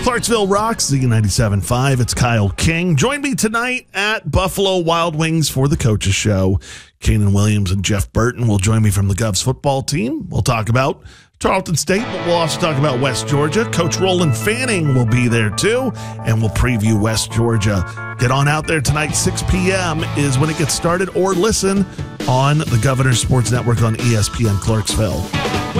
Clarksville rocks, Z97.5. It's Kyle King. Join me tonight at Buffalo Wild Wings for the Coaches Show. Kanan Williams and Jeff Burton will join me from the Govs football team. We'll talk about Tarleton State, but we'll also talk about West Georgia. Coach Roland Fanning will be there too, and we'll preview West Georgia. Get on out there tonight. 6 p.m. is when it gets started, or listen on the Governor Sports Network on ESPN Clarksville.